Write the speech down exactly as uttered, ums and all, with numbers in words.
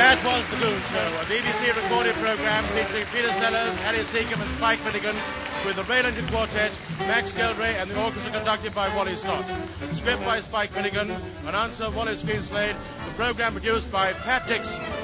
That was The Goon Show, a B B C recorded programme featuring Peter Sellers, Harry Seacombe and Spike Finnegan, with the Ray Lincoln Quartet, Max Geldray and the orchestra conducted by Wally Stott. Script by Spike Finnegan, announcer Wally Screenslade, the programme produced by Pat Dixon.